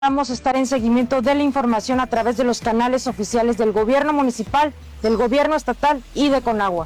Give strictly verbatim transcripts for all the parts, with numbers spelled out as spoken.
Vamos a estar en seguimiento de la información a través de los canales oficiales del gobierno municipal, del gobierno estatal y de Conagua.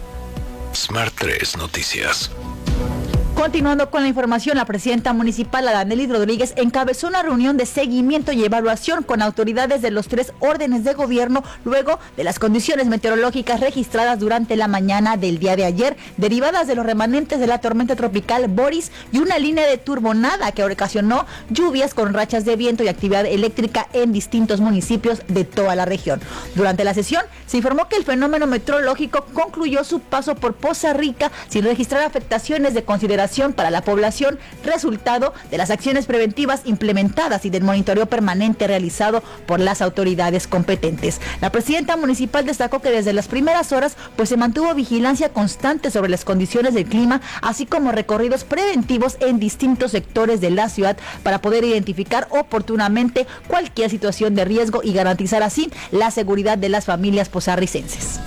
Smart tres Noticias. Continuando con la información, la presidenta municipal, Adanelis Rodríguez, encabezó una reunión de seguimiento y evaluación con autoridades de los tres órdenes de gobierno luego de las condiciones meteorológicas registradas durante la mañana del día de ayer, derivadas de los remanentes de la tormenta tropical Boris y una línea de turbonada que ocasionó lluvias con rachas de viento y actividad eléctrica en distintos municipios de toda la región. Durante la sesión se informó que el fenómeno meteorológico concluyó su paso por Poza Rica sin registrar afectaciones de consideración para la población, resultado de las acciones preventivas implementadas y del monitoreo permanente realizado por las autoridades competentes. La presidenta municipal destacó que desde las primeras horas pues se mantuvo vigilancia constante sobre las condiciones del clima, así como recorridos preventivos en distintos sectores de la ciudad para poder identificar oportunamente cualquier situación de riesgo y garantizar así la seguridad de las familias pozarricenses.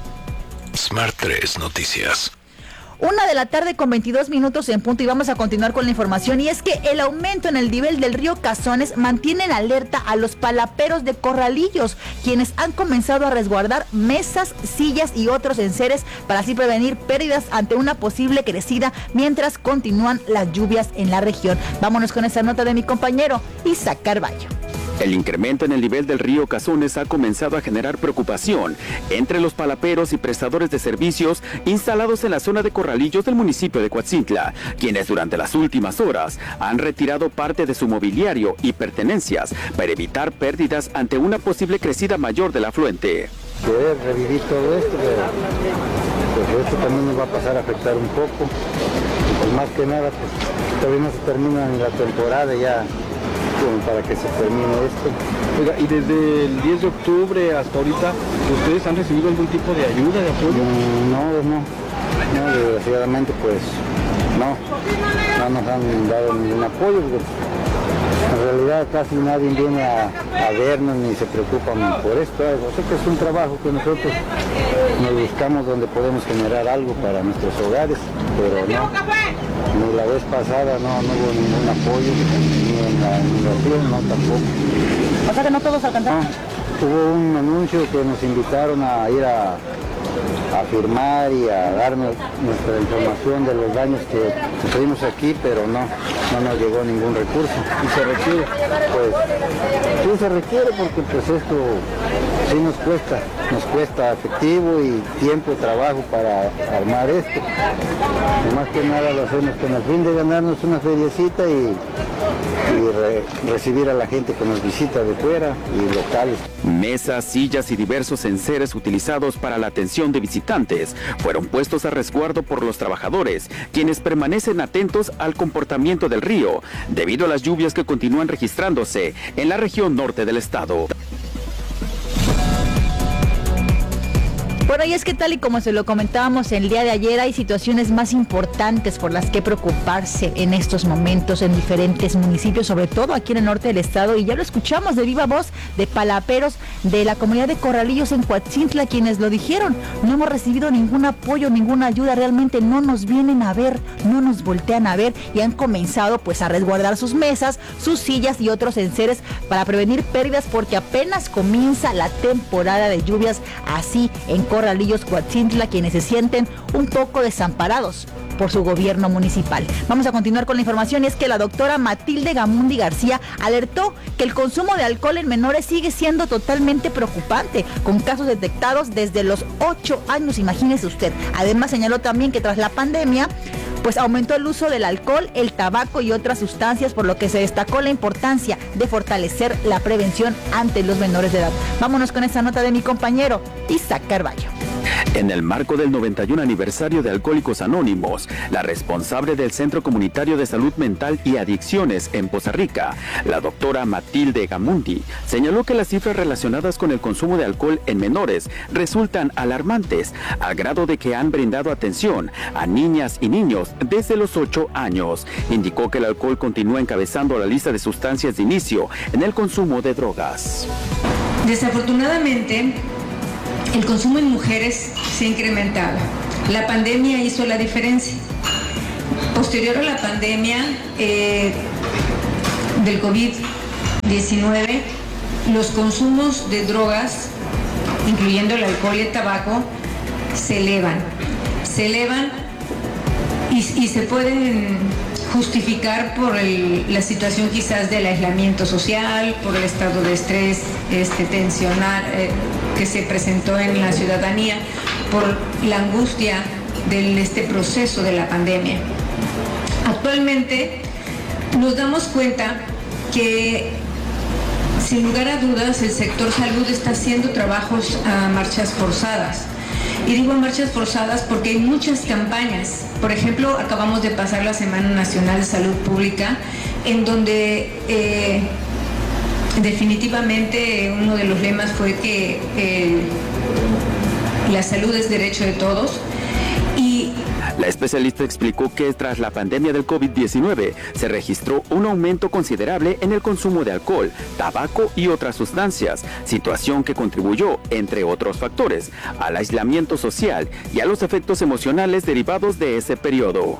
Smart tres Noticias. Una de la tarde con veintidós minutos en punto y vamos a continuar con la información, y es que el aumento en el nivel del río Cazones mantiene en alerta a los palaperos de Corralillos, quienes han comenzado a resguardar mesas, sillas y otros enseres para así prevenir pérdidas ante una posible crecida mientras continúan las lluvias en la región. Vámonos con esta nota de mi compañero Isaac Carballo. El incremento en el nivel del río Cazones ha comenzado a generar preocupación entre los palaperos y prestadores de servicios instalados en la zona de Corralillos del municipio de Coatzintla, quienes durante las últimas horas han retirado parte de su mobiliario y pertenencias para evitar pérdidas ante una posible crecida mayor del afluente. Poder revivir todo esto, pero pues esto también nos va a pasar a afectar un poco, pues más que nada pues todavía no se termina la temporada ya para que se termine esto. Oiga, y desde el diez de octubre hasta ahorita, ¿ustedes han recibido algún tipo de ayuda, de apoyo? Mm, no, no, no, desgraciadamente pues no, no nos han dado ningún apoyo, porque en realidad casi nadie viene a, a vernos ni se preocupan por esto. O sea que es un trabajo que nosotros nos buscamos donde podemos generar algo para nuestros hogares, pero no, ni la vez pasada no, no hubo ningún apoyo, ni en la inundación, no tampoco. O sea que no todos alcanzaron. No, hubo un anuncio que nos invitaron a ir a, a firmar y a darnos nuestra información de los daños que sufrimos aquí, pero no, no nos llegó ningún recurso. ¿Y se requiere? Pues sí se requiere porque pues esto sí nos cuesta, nos cuesta efectivo y tiempo, trabajo para armar esto. Y más que nada lo hacemos con el fin de ganarnos una feriecita y, y re, recibir a la gente que nos visita de fuera y locales. Mesas, sillas y diversos enseres utilizados para la atención de visitantes fueron puestos a resguardo por los trabajadores, quienes permanecen atentos al comportamiento del río debido a las lluvias que continúan registrándose en la región norte del estado. Bueno, y es que tal y como se lo comentábamos el día de ayer, hay situaciones más importantes por las que preocuparse en estos momentos en diferentes municipios, sobre todo aquí en el norte del estado, y ya lo escuchamos de viva voz de palaperos de la comunidad de Corralillos en Coatzintla, quienes lo dijeron: no hemos recibido ningún apoyo, ninguna ayuda, realmente no nos vienen a ver, no nos voltean a ver, y han comenzado pues a resguardar sus mesas, sus sillas y otros enseres para prevenir pérdidas porque apenas comienza la temporada de lluvias así en Corralillos. Corralillos, Coatzintla, quienes se sienten un poco desamparados por su gobierno municipal. Vamos a continuar con la información, y es que la doctora Matilde Gamundi García alertó que el consumo de alcohol en menores sigue siendo totalmente preocupante, con casos detectados desde los ocho años, imagínese usted. Además señaló también que tras la pandemia pues aumentó el uso del alcohol, el tabaco y otras sustancias, por lo que se destacó la importancia de fortalecer la prevención ante los menores de edad. Vámonos con esta nota de mi compañero Isaac Carballo. En el marco del noventa y un aniversario de Alcohólicos Anónimos, la responsable del Centro Comunitario de Salud Mental y Adicciones en Poza Rica, la doctora Matilde Gamundi, señaló que las cifras relacionadas con el consumo de alcohol en menores resultan alarmantes, al grado de que han brindado atención a niñas y niños desde los ocho años. Indicó que el alcohol continúa encabezando la lista de sustancias de inicio en el consumo de drogas. Desafortunadamente, el consumo en mujeres se ha incrementado. La pandemia hizo la diferencia. Posterior a la pandemia eh, del COVID diecinueve, los consumos de drogas, incluyendo el alcohol y el tabaco, se elevan. Se elevan y, y se pueden justificar por el, la situación quizás del aislamiento social, por el estado de estrés este, tensional eh, que se presentó en la ciudadanía, por la angustia de este proceso de la pandemia. Actualmente nos damos cuenta que, sin lugar a dudas, el sector salud está haciendo trabajos a marchas forzadas. Y digo marchas forzadas porque hay muchas campañas. Por ejemplo, acabamos de pasar la Semana Nacional de Salud Pública, en donde eh, definitivamente uno de los lemas fue que eh, la salud es derecho de todos. Y la especialista explicó que tras la pandemia del COVID diecinueve se registró un aumento considerable en el consumo de alcohol, tabaco y otras sustancias, situación que contribuyó, entre otros factores, al aislamiento social y a los efectos emocionales derivados de ese periodo.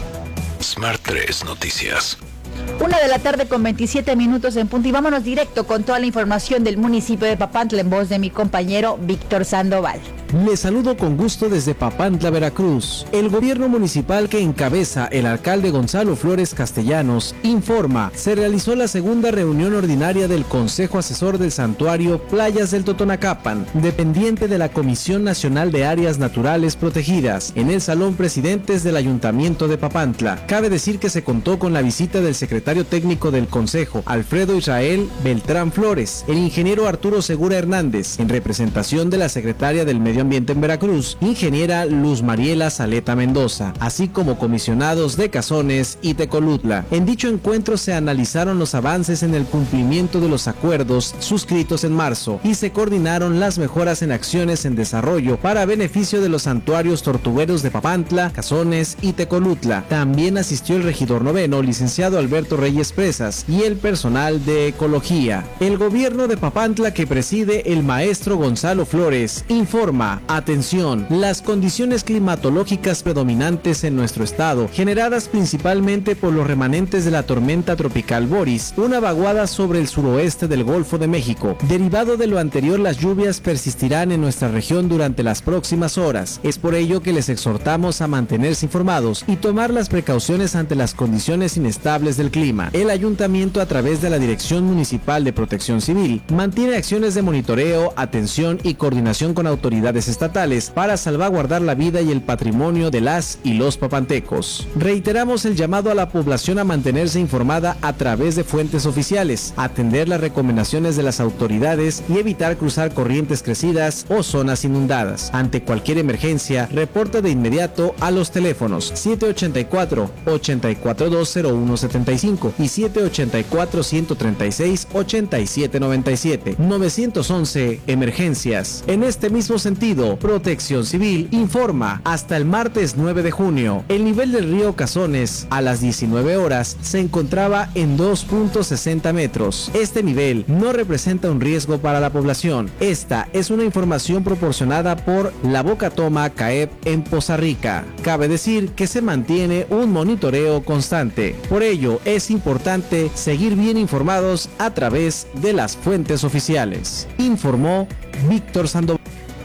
Smart tres Noticias. Una de la tarde con veintisiete minutos en punto y vámonos directo con toda la información del municipio de Papantla en voz de mi compañero Víctor Sandoval. Les saludo con gusto desde Papantla, Veracruz. El gobierno municipal que encabeza el alcalde Gonzalo Flores Castellanos informa, se realizó la segunda reunión ordinaria del Consejo Asesor del Santuario Playas del Totonacapan, dependiente de la Comisión Nacional de Áreas Naturales Protegidas, en el Salón Presidentes del Ayuntamiento de Papantla. Cabe decir que se contó con la visita del secretario técnico del Consejo, Alfredo Israel Beltrán Flores, el ingeniero Arturo Segura Hernández, en representación de la secretaria del Medio Ambiente en Veracruz, ingeniera Luz Mariela Saleta Mendoza, así como comisionados de Cazones y Tecolutla. En dicho encuentro se analizaron los avances en el cumplimiento de los acuerdos suscritos en marzo y se coordinaron las mejoras en acciones en desarrollo para beneficio de los santuarios tortugueros de Papantla, Cazones y Tecolutla. También asistió el regidor noveno, licenciado Alberto Reyes Presas, y el personal de Ecología. El gobierno de Papantla, que preside el maestro Gonzalo Flores, informa: atención, las condiciones climatológicas predominantes en nuestro estado, generadas principalmente por los remanentes de la tormenta tropical Boris, una vaguada sobre el suroeste del Golfo de México. Derivado de lo anterior, las lluvias persistirán en nuestra región durante las próximas horas. Es por ello que les exhortamos a mantenerse informados y tomar las precauciones ante las condiciones inestables del clima. El ayuntamiento, a través de la Dirección Municipal de Protección Civil, mantiene acciones de monitoreo, atención y coordinación con autoridades estatales para salvaguardar la vida y el patrimonio de las y los papantecos. Reiteramos el llamado a la población a mantenerse informada a través de fuentes oficiales, atender las recomendaciones de las autoridades y evitar cruzar corrientes crecidas o zonas inundadas. Ante cualquier emergencia, reporta de inmediato a los teléfonos siete ochenta y cuatro, ochenta y cuatro dos cero uno setenta y cinco y siete ochenta y cuatro, ciento treinta y seis, ochenta y siete noventa y siete. novecientos once Emergencias. En este mismo sentido, Protección Civil informa: hasta el martes nueve de junio, el nivel del río Cazones a las diecinueve horas se encontraba en dos punto sesenta metros. Este nivel no representa un riesgo para la población. Esta es una información proporcionada por la Bocatoma CAEP en Poza Rica. Cabe decir que se mantiene un monitoreo constante. Por ello, es importante seguir bien informados a través de las fuentes oficiales. Informó Víctor Sandoval.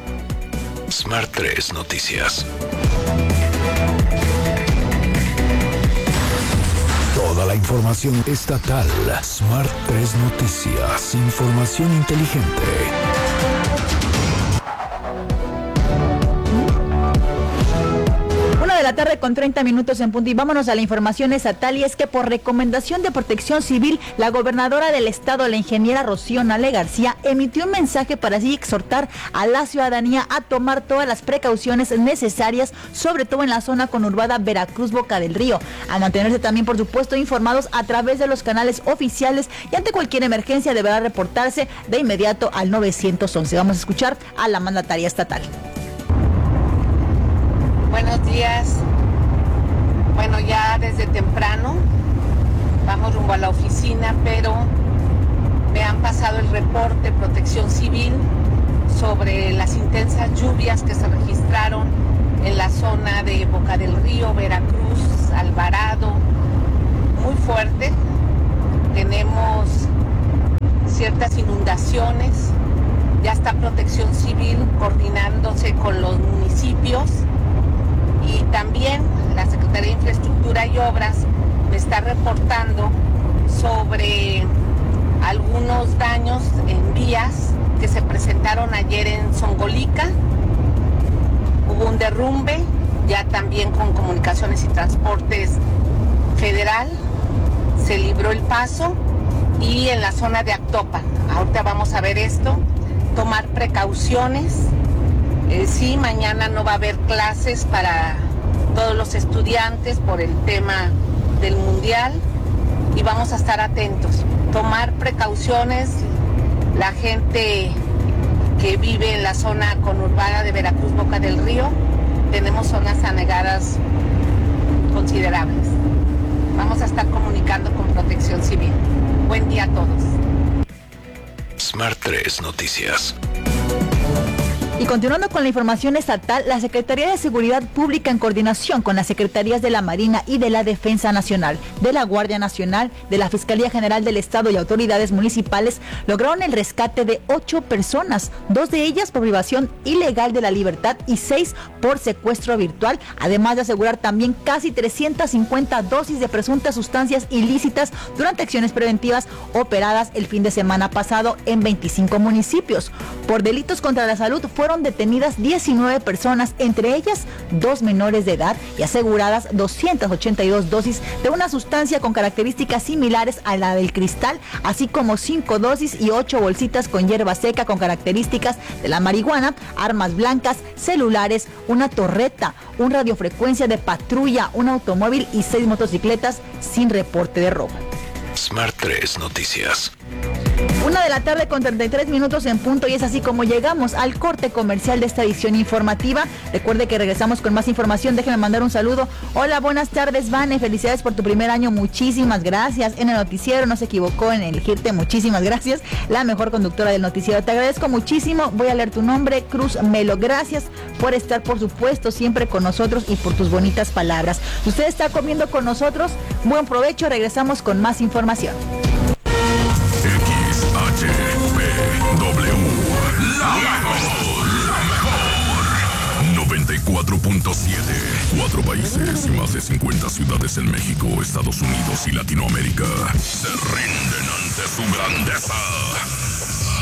Smart tres Noticias. Toda la información estatal. Smart tres Noticias. Información inteligente. De la tarde con treinta minutos en punto y vámonos a la información estatal, y es que por recomendación de Protección Civil, la gobernadora del estado, la ingeniera Rocío Nale García, emitió un mensaje para así exhortar a la ciudadanía a tomar todas las precauciones necesarias, sobre todo en la zona conurbada Veracruz-Boca del Río, a mantenerse también, por supuesto, informados a través de los canales oficiales, y ante cualquier emergencia deberá reportarse de inmediato al nueve once. Vamos a escuchar a la mandataria estatal. Buenos días. Bueno, ya desde temprano vamos rumbo a la oficina, pero me han pasado el reporte Protección Civil sobre las intensas lluvias que se registraron en la zona de Boca del Río, Veracruz, Alvarado, muy fuerte. Tenemos ciertas inundaciones. Ya está Protección Civil coordinándose con los municipios y también la Secretaría de Infraestructura y Obras me está reportando sobre algunos daños en vías que se presentaron ayer en Zongolica. Hubo un derrumbe, ya también con Comunicaciones y Transportes Federal se libró el paso, y en la zona de Actopan. Ahorita vamos a ver esto, tomar precauciones. Eh, sí, mañana no va a haber clases para todos los estudiantes por el tema del mundial y vamos a estar atentos, tomar precauciones. La gente que vive en la zona conurbada de Veracruz, Boca del Río, tenemos zonas anegadas considerables. Vamos a estar comunicando con Protección Civil. Buen día a todos. Smart tres Noticias. Y continuando con la información estatal, la Secretaría de Seguridad Pública, en coordinación con las Secretarías de la Marina y de la Defensa Nacional, de la Guardia Nacional, de la Fiscalía General del Estado y autoridades municipales, lograron el rescate de ocho personas, dos de ellas por privación ilegal de la libertad y seis por secuestro virtual, además de asegurar también casi trescientas cincuenta dosis de presuntas sustancias ilícitas durante acciones preventivas operadas el fin de semana pasado en veinticinco municipios. Por delitos contra la salud fueron detenidas diecinueve personas, entre ellas dos menores de edad, y aseguradas doscientas ochenta y dos dosis de una sustancia con características similares a la del cristal, así como cinco dosis y ocho bolsitas con hierba seca con características de la marihuana, armas blancas, celulares, una torreta, un radiofrecuencia de patrulla, un automóvil y seis motocicletas sin reporte de robo. Smart tres Noticias. Una de la tarde con treinta y tres minutos en punto, y es así como llegamos al corte comercial de esta edición informativa. Recuerde que regresamos con más información. Déjeme mandar un saludo. Hola, buenas tardes, Vane. Felicidades por tu primer año. Muchísimas gracias. En el noticiero no se equivocó en elegirte. Muchísimas gracias. La mejor conductora del noticiero. Te agradezco muchísimo. Voy a leer tu nombre, Cruz Melo. Gracias por estar, por supuesto, siempre con nosotros y por tus bonitas palabras. Usted está comiendo con nosotros. Buen provecho. Regresamos con más información. X H P W, la mejor, la mejor. noventa y cuatro punto siete. Cuatro países y más de cincuenta ciudades en México, Estados Unidos y Latinoamérica se rinden ante su grandeza.